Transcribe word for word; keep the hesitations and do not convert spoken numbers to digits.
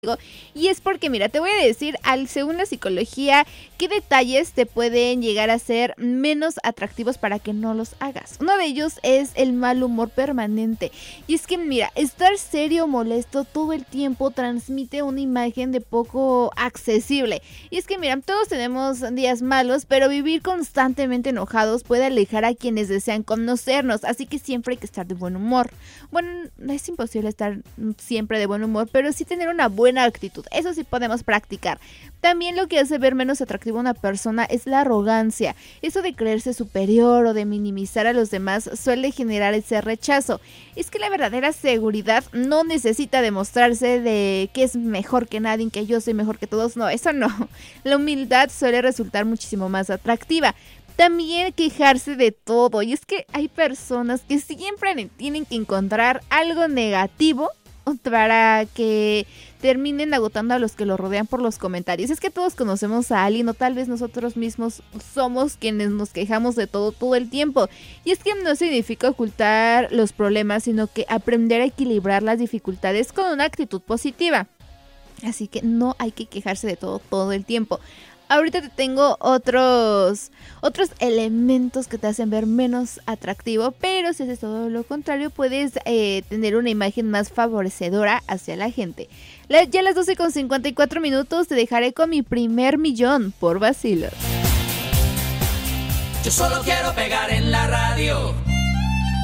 Y es porque, mira, te voy a decir, al según la psicología, qué detalles te pueden llegar a ser menos atractivos para que no los hagas. Uno de ellos es el mal humor permanente. Y es que, mira, estar serio o molesto todo el tiempo transmite una imagen de poco accesible. Y es que, mira, todos tenemos días malos, pero vivir constantemente enojados puede alejar a quienes desean conocernos. Así que siempre hay que estar de buen humor. Bueno, no es imposible estar siempre de buen humor, pero sí tener una buena actitud, eso sí podemos practicar. También lo que hace ver menos atractivo a una persona es la arrogancia. Eso de creerse superior o de minimizar a los demás suele generar ese rechazo. Es que la verdadera seguridad no necesita demostrarse de que es mejor que nadie, que yo soy mejor que todos. No, eso no. La humildad suele resultar muchísimo más atractiva. También quejarse de todo. Y es que hay personas que siempre tienen que encontrar algo negativo para que terminen agotando a los que lo rodean por los comentarios. Es que todos conocemos a alguien, o tal vez nosotros mismos somos quienes nos quejamos de todo todo el tiempo. Y es que no significa ocultar los problemas, sino que aprender a equilibrar las dificultades con una actitud positiva. Así que no hay que quejarse de todo todo el tiempo. Ahorita te tengo otros, otros elementos que te hacen ver menos atractivo, pero si haces todo lo contrario, puedes eh, tener una imagen más favorecedora hacia la gente. La, ya a las doce con cincuenta y cuatro minutos te dejaré con mi primer millón por vacilos. Yo solo quiero pegar en la radio.